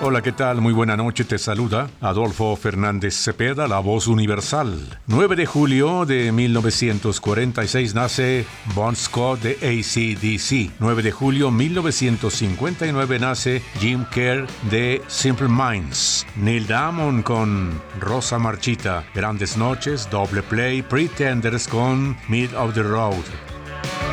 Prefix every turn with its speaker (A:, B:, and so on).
A: Hola, ¿qué tal? Muy buena noche, te saluda Adolfo Fernández Cepeda, la voz universal. 9 de julio de 1946 nace Bon Scott de AC/DC. 9 de julio 1959 nace Jim Kerr de Simple Minds. Neil Diamond con Rosa Marchita. Grandes noches, Doble Play, Pretenders con Mid of the Road.